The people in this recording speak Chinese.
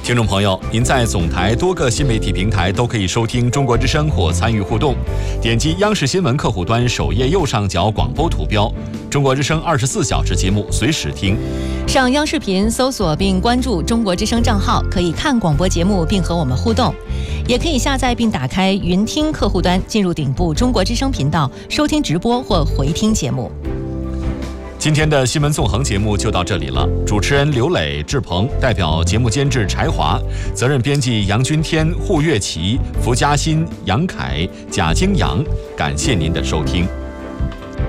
听众朋友，您在总台多个新媒体平台都可以收听中国之声或参与互动。点击央视新闻客户端首页右上角广播图标，中国之声24小时节目随时听。 上央视频搜索并关注中国之声账号，可以看广播节目并和我们互动。也可以下载并打开云听客户端，进入顶部中国之声频道，收听直播或回听节目。 今天的新闻纵横节目就到这里了，主持人刘磊、志鹏，代表节目监制柴华，责任编辑杨君天、胡月琪、符嘉欣、杨凯、贾京阳，感谢您的收听。